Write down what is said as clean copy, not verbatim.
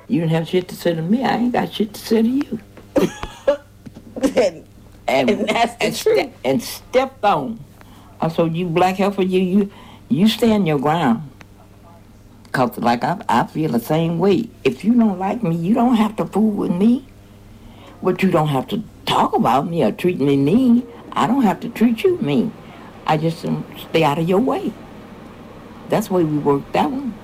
You didn't have shit to say to me. I ain't got shit to say to you. And that's the truth. And stepped on. I told you, black heifer, you stand your ground. Cause like I feel the same way. If you don't like me, you don't have to fool with me. But you don't have to talk about me or treat me mean. I don't have to treat you mean. I just stay out of your way. That's the way we worked that one.